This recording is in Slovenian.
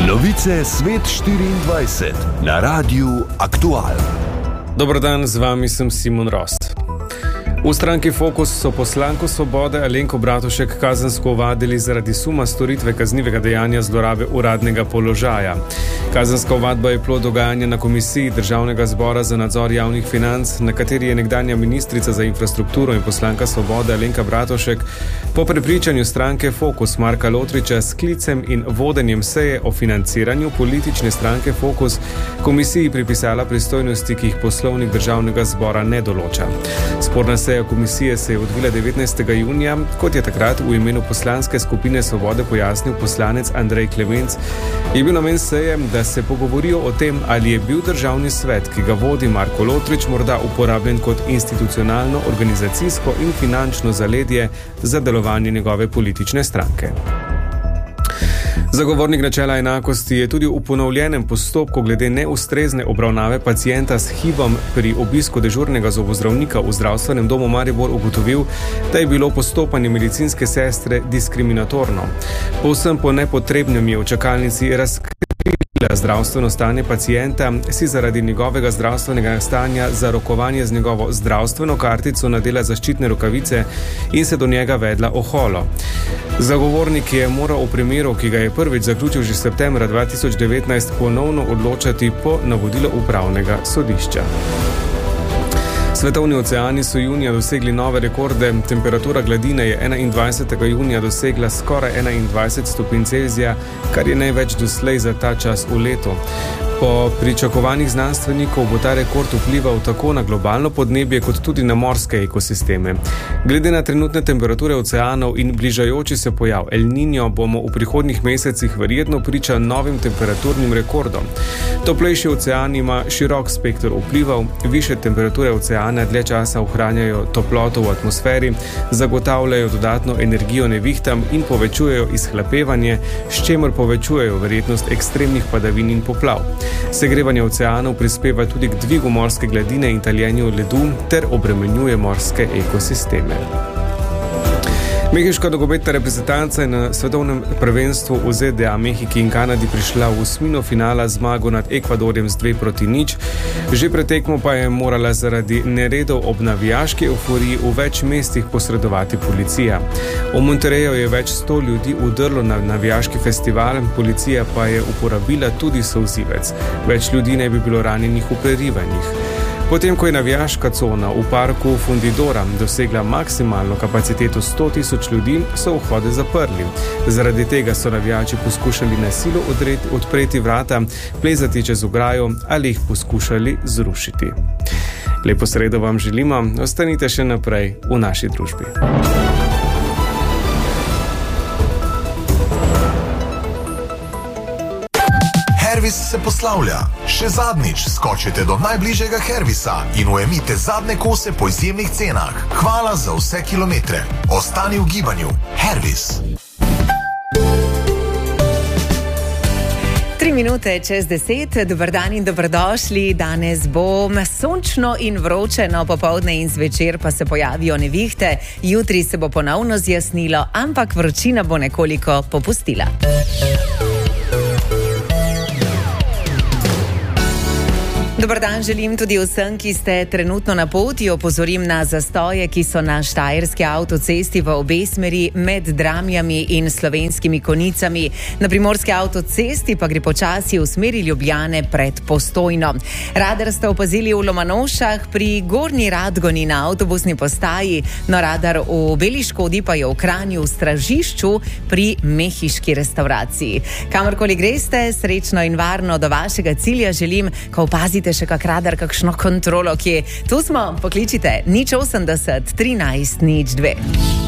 Novice Svet 24 na Radiu Aktual. Dober dan, z vami sem Simon Rost. V stranki Fokus so poslanko Svobode Alenko Bratušek kazensko ovadili zaradi suma storitve kaznivega dejanja zlorabe uradnega položaja. Kazenska ovadba je plod dogajanja na Komisiji Državnega zbora za nadzor javnih financ, na kateri je nekdanja ministrica za infrastrukturo in poslanka Svobode Alenka Bratušek po prepričanju stranke Fokus Marka Lotriča s sklicem in vodenjem seje o financiranju politične stranke Fokus komisiji pripisala pristojnosti, ki jih Poslovnik Državnega zbora ne določa. Sporna seja komisije se je odvila 19. junija, kot je takrat v imenu poslanske skupine Svobode pojasnil poslanec Andrej Klemenc, je bil namen seje, da se pogovorijo o tem, ali je bil državni svet, ki ga vodi Marko Lotrič, morda uporabljen kot institucionalno, organizacijsko in finančno zaledje za delovanje njegove politične stranke. Zagovornik načela enakosti je tudi v ponovljenem postopku glede neustrezne obravnave pacienta s HIV-om pri obisku dežurnega zobozdravnika v zdravstvenem domu Maribor ugotovil, da je bilo postopanje medicinske sestre diskriminatorno. Povsem po nepotrebnem je v čakalnici razkrila zdravstveno stanje pacienta, si zaradi njegovega zdravstvenega stanja za rokovanje z njegovo zdravstveno kartico nadela zaščitne rokavice in se do njega vedla oholo. Zagovornik je moral v primeru, ki ga je prvič zaključil že septembra 2019, ponovno odločati po navodilu upravnega sodišča. Svetovni oceani so junija dosegli nove rekorde. Temperatura gladine je 21. junija dosegla skoraj 21 stopinj Celzija, kar je največ doslej za ta čas v letu. Po pričakovanjih znanstvenikov bo ta rekord vplival tako na globalno podnebje kot tudi na morske ekosisteme. Glede na trenutne temperature oceanov in bližajoči se pojav El Niño bomo v prihodnjih mesecih verjetno priča novim temperaturnim rekordom. Toplejši ocean ima širok spekter vplivov, više temperature oceana dlje časa ohranjajo toploto v atmosferi, zagotavljajo dodatno energijo nevihtam in povečujejo izhlapevanje, s čemer povečujejo verjetnost ekstremnih padavin in poplav. Segrevanje oceanov prispeva tudi k dvigu morske gladine in taljenju ledu ter obremenjuje morske ekosisteme. Mehiška nogometna reprezentanca je na svetovnem prvenstvu v ZDA, Mehiki in Kanadi prišla v osmino finala zmago nad Ekvadorjem z 2-0. Že pred tekmo pa je morala zaradi neredov ob navijaški euforiji v več mestih posredovati policija. V Monterreju je več 100 ljudi udrlo na navijaški festival, policija pa je uporabila tudi solzivec. Več ljudi ne bi bilo ranjenih v prerivanjih. Potem, ko je navijaška cona v parku Fundidora dosegla maksimalno kapaciteto 100.000 ljudi, so vhode zaprli. Zaradi tega so navijači poskušali na silo odpreti vrata, plezati čez ograjo ali jih poskušali zrušiti. Lepo sredo vam želimo, ostanite še naprej v naši družbi. Hervis se poslavlja. Še zadnjič skočite do najbližjega Hervisa in ujemite zadnje kose po izjemnih cenah. Hvala za vse kilometre. Ostani v gibanju. Hervis. 3 minute čez 10, dober dan in dobrodošli. Danes bo sončno in vroče, no popoldne in zvečer pa se pojavijo nevihte. Jutri se bo ponovno zjasnilo, ampak vročina bo nekoliko popustila. Dobar dan želim tudi vsem, ki ste trenutno na poti. Opozorim na zastoje, ki so na štajerski avtocesti v obe smeri med Dramljami in Slovenskimi Konicami. Na primorski avtocesti pa gre počasi v smeri Ljubljane pred Postojno. Radar ste opazili v Lomanošah, pri Gornji Radgoni na avtobusni postaji, no radar v Beli Škodi pa je v Kranju v Stražišču pri mehiški restavraciji. Kamorkoli greste, srečno in varno do vašega cilja želim, ko opazite še kak radar, kakšno kontrolo, kje. Tu smo, pokličite 080 13 02.